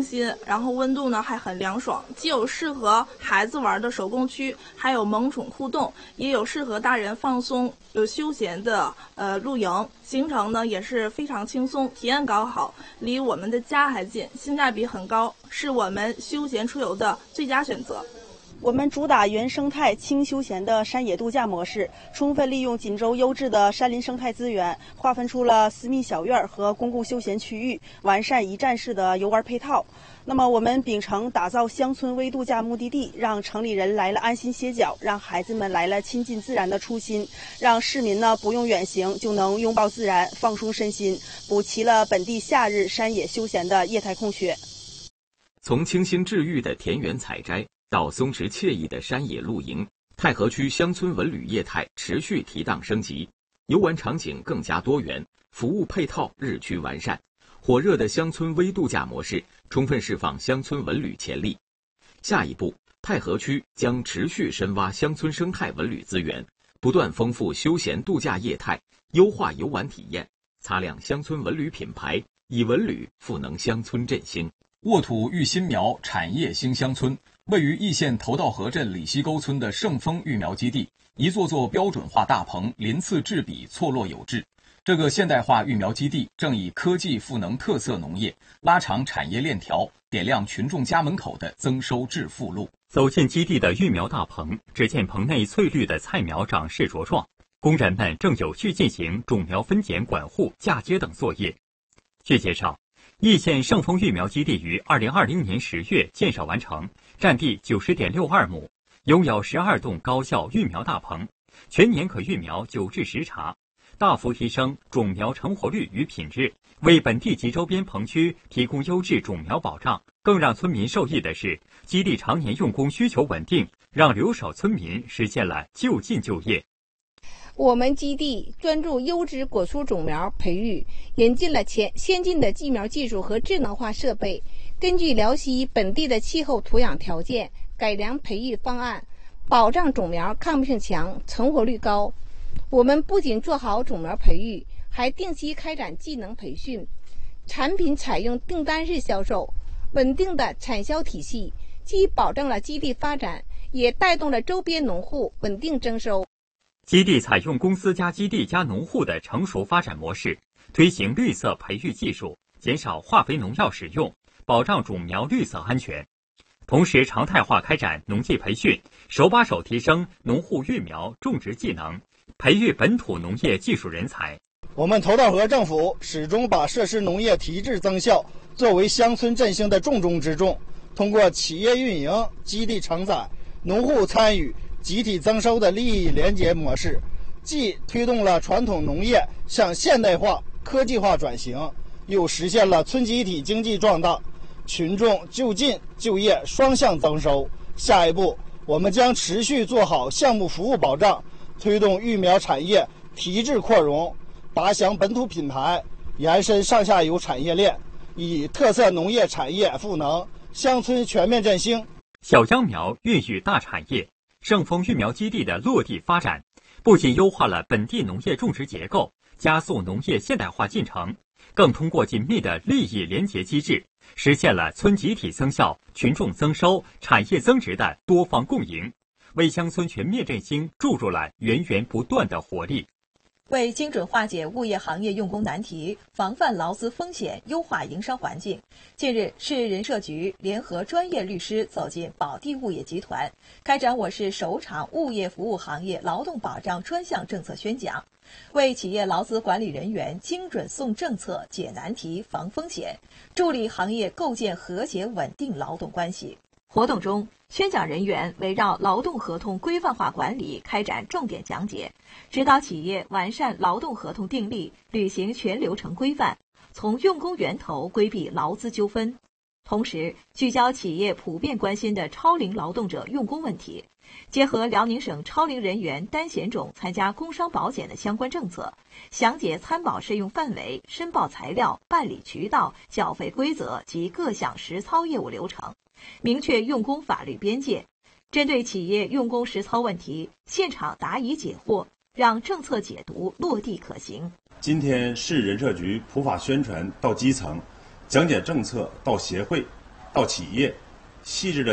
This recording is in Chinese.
新，然后温度呢还很凉爽，既有适合孩子玩的手工区，还有萌宠互动，也有适合大人放松有休闲的露营。行程呢也是非常轻松，体验搞好，离我们的家还近，性价比很高，是我们休闲出游的最佳选择。 我们主打原生态轻休闲的山野度假模式，充分利用锦州优质的山林生态资源，划分出了私密小院和公共休闲区域，完善一站式的游玩配套。那么我们秉承打造乡村微度假目的地，让城里人来了安心歇脚，让孩子们来了亲近自然的初心，让市民呢不用远行就能拥抱自然放松身心，补齐了本地夏日山野休闲的业态空缺。 从清新治愈的田园采摘到松弛惬意的山野露营，太和区乡村文旅业态持续提档升级，游玩场景更加多元，服务配套日趋完善。火热的乡村微度假模式充分释放乡村文旅潜力。下一步，太和区将持续深挖乡村生态文旅资源，不断丰富休闲度假业态，优化游玩体验，擦亮乡村文旅品牌，以文旅赋能乡村振兴。 沃土育新苗，产业兴乡村。位于易县头道河镇里西沟村的盛丰育苗基地，一座座标准化大棚鳞次栉比，错落有致。这个现代化育苗基地正以科技赋能特色农业，拉长产业链条，点亮群众家门口的增收致富路。 走进基地的育苗大棚，只见棚内翠绿的菜苗长势茁壮，工人们正有序进行种苗分拣、管护、嫁接等作业。据介绍，易县盛丰育苗基地于2020年10月建设完成，占地90.62亩，拥有12栋高效育苗大棚，全年可育苗9至10茬，大幅提升种苗成活率与品质，为本地及周边棚区提供优质种苗保障。更让村民受益的是，基地常年用工需求稳定，让留守村民实现了就近就业。 我们基地专注优质果蔬种苗培育，引进了先进的寄苗技术和智能化设备，根据辽西本地的气候土壤条件，改良培育方案，保障种苗抗病性强、成活率高。我们不仅做好种苗培育，还定期开展技能培训，产品采用订单式销售，稳定的产销体系，既保证了基地发展，也带动了周边农户稳定增收。 基地采用公司加基地加农户的成熟发展模式，推行绿色培育技术，减少化肥农药使用，保障种苗绿色安全。同时常态化开展农技培训，手把手提升农户育苗种植技能，培育本土农业技术人才。 我们头道河政府始终把设施农业提质增效作为乡村振兴的重中之重，通过企业运营、基地承载、农户参与、集体增收的利益联结模式，既推动了传统农业向现代化、科技化转型，又实现了村集体经济壮大，群众就近就业双向增收。下一步，我们将持续做好项目服务保障，推动育苗产业提质扩容，打响本土品牌，延伸上下游产业链，以特色农业产业赋能乡村全面振兴。 小秧苗孕育大产业。盛丰育苗基地的落地发展，不仅优化了本地农业种植结构，加速农业现代化进程，更通过紧密的利益联结机制，实现了村集体增效、群众增收、产业增值的多方共赢，为乡村全面振兴注入了源源不断的活力。 为精准化解物业行业用工难题，防范劳资风险，优化营商环境，近日，市人社局联合专业律师走进宝地物业集团，开展我市首场物业服务行业劳动保障专项政策宣讲，为企业劳资管理人员精准送政策、解难题、防风险，助力行业构建和谐稳定劳动关系。活动中，宣讲人员围绕劳动合同规范化管理开展重点讲解，指导企业完善劳动合同订立，履行全流程规范，从用工源头规避劳资纠纷。同时，聚焦企业普遍关心的超龄劳动者用工问题，结合辽宁省超龄人员单险种参加工伤保险的相关政策，详解参保适用范围、申报材料、办理渠道、缴费规则及各项实操业务流程，明确用工法律边界，针对企业用工实操问题，现场答疑解惑，让政策解读落地可行。 今天市人社局普法宣传到基层，讲解政策到协会， 到企业，细致的